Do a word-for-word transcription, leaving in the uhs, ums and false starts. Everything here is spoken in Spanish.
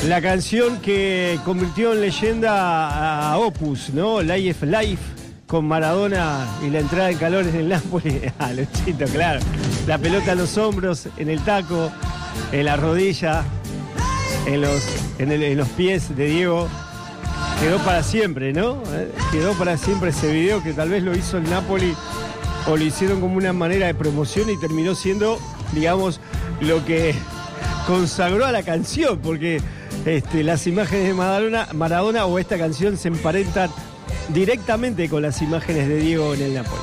La canción que convirtió en leyenda a Opus, ¿no? Life Life, con Maradona y la entrada en calor en el Napoli. Ah, Luchito, claro. La pelota a los hombros, en el taco, en la rodilla, en los, en, el, en los pies de Diego. Quedó para siempre, ¿no? Quedó para siempre ese video que tal vez lo hizo el Napoli o lo hicieron como una manera de promoción y terminó siendo, digamos, lo que consagró a la canción, porque este, las imágenes de Maradona, Maradona o esta canción se emparentan directamente con las imágenes de Diego en el Napoli.